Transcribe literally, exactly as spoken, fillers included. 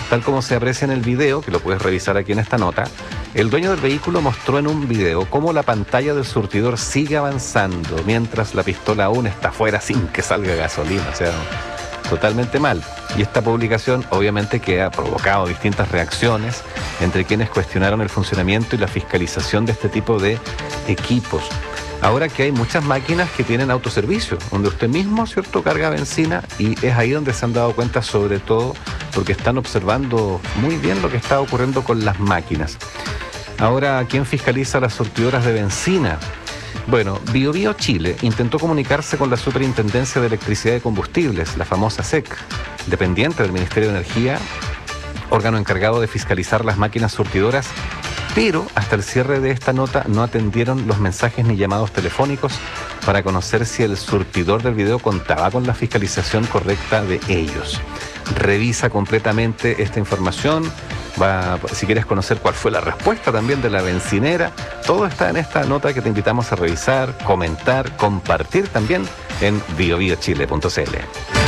Tal como se aprecia en el video, que lo puedes revisar aquí en esta nota, el dueño del vehículo mostró en un video cómo la pantalla del surtidor sigue avanzando mientras la pistola aún está fuera sin que salga gasolina. O sea, totalmente mal. Y esta publicación obviamente que ha provocado distintas reacciones entre quienes cuestionaron el funcionamiento y la fiscalización de este tipo de equipos. Ahora que hay muchas máquinas que tienen autoservicio, donde usted mismo, ¿cierto?, carga benzina, y es ahí donde se han dado cuenta, sobre todo porque están observando muy bien lo que está ocurriendo con las máquinas. Ahora, ¿quién fiscaliza las surtidoras de benzina? Bueno, BioBio Chile intentó comunicarse con la Superintendencia de Electricidad y Combustibles, la famosa S E C, dependiente del Ministerio de Energía, órgano encargado de fiscalizar las máquinas surtidoras, pero hasta el cierre de esta nota no atendieron los mensajes ni llamados telefónicos para conocer si el surtidor del video contaba con la fiscalización correcta de ellos. Revisa completamente esta información. Va, si quieres conocer cuál fue la respuesta también de la bencinera, todo está en esta nota que te invitamos a revisar, comentar, compartir también en bio bio chile punto c l.